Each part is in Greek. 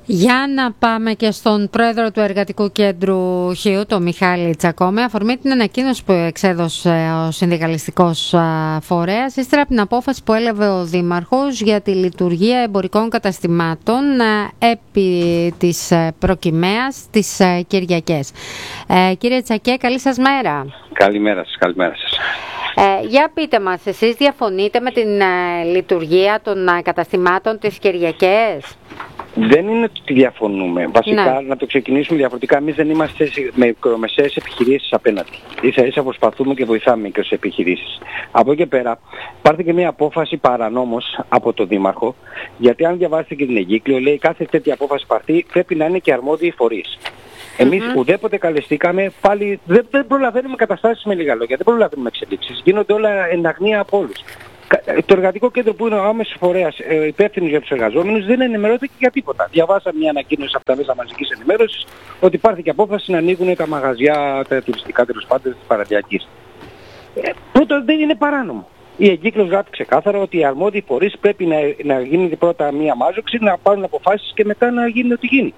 Για να πάμε και στον πρόεδρο του Εργατικού Κέντρου Χίου, τον Μιχάλη Τσακώμη, αφορμή την ανακοίνωση που εξέδωσε ο συνδικαλιστικός φορέας, ύστερα από την απόφαση που έλαβε ο Δήμαρχος για τη λειτουργία εμπορικών καταστημάτων επί της προκυμαίας τις Κυριακές. Κύριε Τσακέ, καλή σας μέρα. Καλημέρα σας, καλημέρα σας. Για πείτε μας, εσείς διαφωνείτε με την λειτουργία των καταστημάτων τις Κυριακές? Δεν είναι ότι διαφωνούμε. Βασικά, να το ξεκινήσουμε διαφορετικά. Εμείς δεν είμαστε με μικρομεσαίες επιχειρήσεις απέναντι. Ίσα-ίσα προσπαθούμε και βοηθάμε μικρές επιχειρήσεις. Από εκεί και πέρα, υπάρχει και μια απόφαση παρανόμως από τον Δήμαρχο, γιατί αν διαβάσετε και την εγκύκλιο, λέει κάθε τέτοια απόφαση πάρθει πρέπει να είναι και αρμόδιοι φορείς. Εμείς ουδέποτε καλεστήκαμε, πάλι δεν προλαβαίνουμε καταστάσεις με λίγα λόγια, δεν προλαβαίνουμε εξελίξεις. Γίνονται όλα εν αγνία από όλους. Το εργατικό κέντρο που είναι ο άμεσος φορέας υπεύθυνος για τους εργαζόμενους δεν ενημερώθηκε για τίποτα. Διαβάσαμε μια ανακοίνωση από τα μέσα μαζικής ενημέρωσης ότι υπάρχει και απόφαση να ανοίγουν τα μαγαζιά, τα τουριστικά τέλος πάντων της παραδιακής. Πρώτον, δεν είναι παράνομο. Η εγκύκλος γράφει ξεκάθαρα ότι οι αρμόδιοι φορείς πρέπει να γίνει πρώτα μια μάζοξη, να πάρουν αποφάσεις και μετά να γίνει ό,τι γίνει.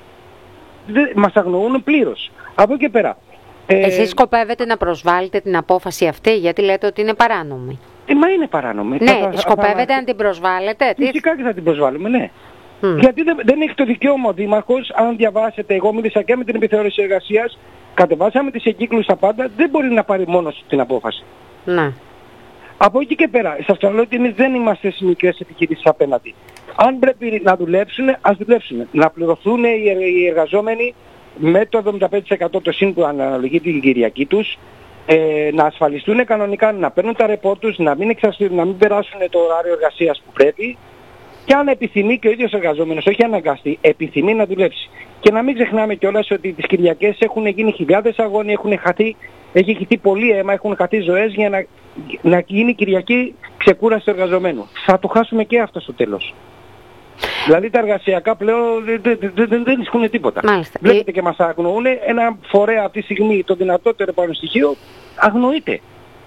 Μας αγνοούν πλήρως. Από εκεί και πέρα. Εσείς σκοπεύετε να προσβάλλετε την απόφαση αυτή, γιατί λέτε ότι είναι παράνομη? Μα είναι παράνομη. Ναι, σκοπεύετε να την προσβάλλετε? Φυσικά και θα την προσβάλλουμε, ναι. Γιατί δεν έχει το δικαίωμα ο Δήμαρχος, αν διαβάσετε, εγώ μίλησα και με την επιθεώρηση εργασίας, κατεβάσαμε τις εγκύκλους τα πάντα, δεν μπορεί να πάρει μόνος την απόφαση. Ναι. Από εκεί και πέρα, σας το λέω ότι εμείς δεν είμαστε στις μικρές επιχειρήσεις απέναντι. Αν πρέπει να δουλέψουν, ας δουλέψουν. Να πληρωθούν οι εργαζόμενοι με το 75% το συν που αναλογεί την Κυριακή τους, να ασφαλιστούν κανονικά, να παίρνουν τα ρεπόρ τους, να μην περάσουν το ωράριο εργασίας που πρέπει, και αν επιθυμεί και ο ίδιος εργαζόμενος, όχι αναγκαστεί, επιθυμεί να δουλέψει. Και να μην ξεχνάμε κιόλας ότι τις Κυριακές έχουν γίνει χιλιάδες αγώνες, έχει χυθεί πολύ αίμα, έχουν χαθεί ζωές για να γίνει Κυριακή ξεκούραση του εργαζομένου. Θα το χάσουμε και αυτό στο τέλος. Δηλαδή τα εργασιακά πλέον δεν ισχύουν τίποτα. Μάλιστα. Βλέπετε και μας αγνοούν ένα φορέα αυτή τη στιγμή, το δυνατότερο επάνω στοιχείο, αγνοείται.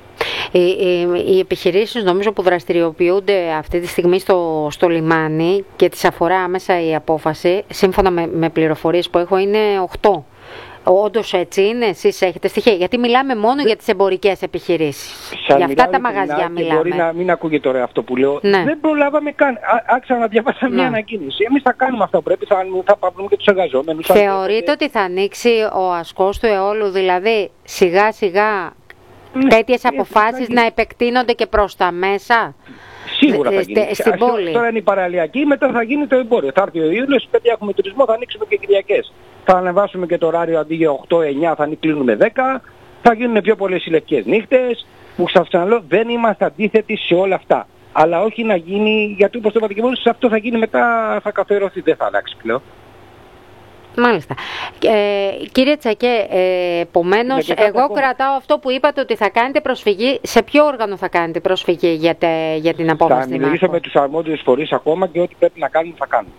Οι επιχειρήσεις νομίζω που δραστηριοποιούνται αυτή τη στιγμή στο λιμάνι και τις αφορά άμεσα η απόφαση, σύμφωνα με πληροφορίες που έχω, είναι 8. Όντως έτσι είναι? Εσείς έχετε στοιχεία? Γιατί μιλάμε μόνο για τις εμπορικές επιχειρήσεις. Για αυτά τα μαγαζιά μιλάμε. Μπορεί να μην ακούγεται τώρα αυτό που λέω. Ναι. Δεν προλάβαμε καν. Άξα να διαβάσαμε μια ανακοίνωση. Εμείς θα κάνουμε αυτό που πρέπει, θα πάρουμε και τους εργαζόμενους. Θεωρείτε ότι θα ανοίξει ο ασκός του αιώλου, δηλαδή σιγά σιγά τέτοιες αποφάσεις να επεκτείνονται και προς τα μέσα? Σίγουρα θα γίνει. Στην πόλη. Τώρα είναι η παραλιακή, μετά θα γίνει το εμπόριο. Θα έρθει ο Ιούλιος, παιδιά έχουμε τουρισμό, θα ανοίξουμε και Κυριακές. Θα ανεβάσουμε και το ωράριο, αντί για 8-9 θα κλείνουμε 10. Θα γίνουν πιο πολλές συλλεκτικές νύχτες. Που σας ξαναλέω, δεν είμαστε αντίθετοι σε όλα αυτά. Αλλά όχι να γίνει, γιατί όπως το είπατε και μόνος, αυτό θα γίνει μετά, θα καθιερωθεί, δεν θα αλλάξει πλέον. Μάλιστα. Κύριε Τσακέ, επομένως, εγώ κρατάω αυτό που είπατε, ότι θα κάνετε προσφυγή. Σε ποιο όργανο θα κάνετε προσφυγή για την απόφαση? Θα μιλήσω με τους αρμόδιους φορείς ακόμα και ό,τι πρέπει να κάνουμε θα κάνουμε.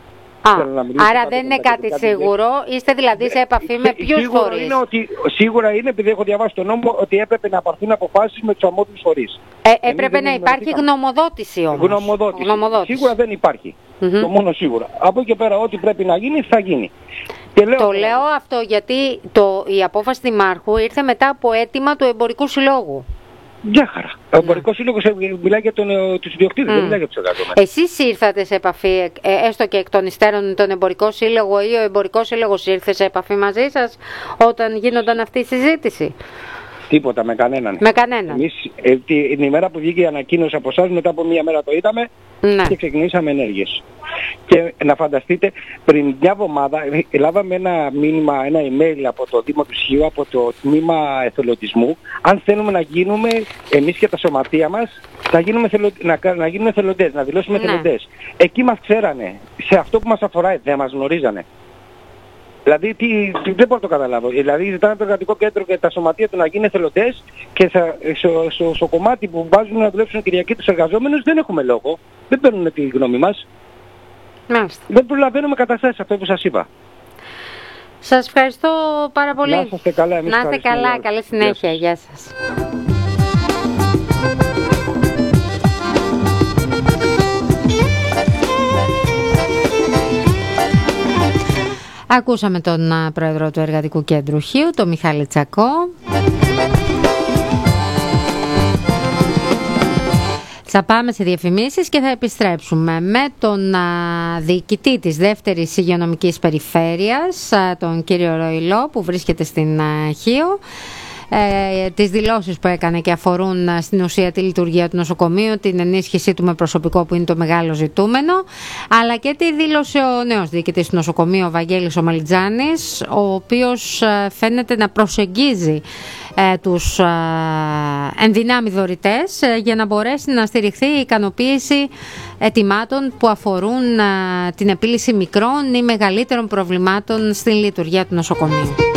Άρα δεν είναι κάτι σίγουρο, είστε δηλαδή σε επαφή με ποιους φορείς? Σίγουρα είναι, επειδή έχω διαβάσει τον νόμο, ότι έπρεπε να πάρθουν αποφάσεις με τους αρμόδιους φορείς. Έπρεπε να υπάρχει γνωμοδότηση όμως. Γνωμοδότηση. Σίγουρα δεν υπάρχει. Το μόνο σίγουρα. Από εκεί και πέρα ό,τι πρέπει να γίνει θα γίνει. Το λέω αυτό γιατί η απόφαση Δημάρχου ήρθε μετά από αίτημα του Εμπορικού Συλλόγου. Μια χαρά. Ο Εμπορικός Σύλλογος μιλάει για τους ιδιοκτήτες, δεν μιλάει για τους εργαζόμενους. Εσείς ήρθατε σε επαφή, έστω και εκ των υστέρων, με τον Εμπορικό Σύλλογο, ή ο Εμπορικός Σύλλογος ήρθε σε επαφή μαζί σας όταν γίνονταν αυτή η συζήτηση? Τίποτα, με κανέναν. Με κανέναν. Εμείς την ημέρα που βγήκε η ανακοίνωση από εσάς, μετά από μία μέρα το είδαμε και ξεκινήσαμε ενέργειες. Και να φανταστείτε, πριν μια εβδομάδα λάβαμε ένα μήνυμα, ένα email από το Δήμο του Χίου, από το τμήμα εθελοντισμού. Αν θέλουμε να γίνουμε εμείς και τα σωματεία μας, να γίνουμε εθελοντές, να δηλώσουμε εθελοντές. Εκεί μας ξέρανε. Σε αυτό που μας αφορά δεν μας γνωρίζανε. Δηλαδή δεν μπορώ να το καταλάβω. Δηλαδή ζητάνε το εργατικό κέντρο και τα σωματεία του να γίνουν εθελοντές και στο κομμάτι που βάζουν να δουλέψουν Κυριακή τους εργαζόμενους δεν έχουμε λόγο. Δεν παίρνουν τη γνώμη μας. Μάλιστα. Δεν προλαβαίνουμε καταστάσεις, αυτό που σας είπα. Σας ευχαριστώ πάρα πολύ. Να είστε καλά. Να είστε καλά. Καλή συνέχεια. Γεια σας. Ακούσαμε τον πρόεδρο του Εργατικού Κέντρου Χίου, τον Μιχάλη Τσακώ. Θα πάμε σε διαφημίσεις και θα επιστρέψουμε με τον διοικητή της δεύτερης υγειονομικής περιφέρειας, τον κύριο Ροϊλό, που βρίσκεται στην Χίο. Τις δηλώσεις που έκανε και αφορούν στην ουσία τη λειτουργία του νοσοκομείου, την ενίσχυσή του με προσωπικό που είναι το μεγάλο ζητούμενο, αλλά και τη δήλωσε ο νέος διοικητής του νοσοκομείου, ο Βαγγέλης ο Μαλιτζάνης, ο οποίος φαίνεται να προσεγγίζει τους ενδυνάμει δωρητές για να μπορέσει να στηριχθεί η ικανοποίηση αιτημάτων που αφορούν την επίλυση μικρών ή μεγαλύτερων προβλημάτων στην λειτουργία του νοσοκομείου.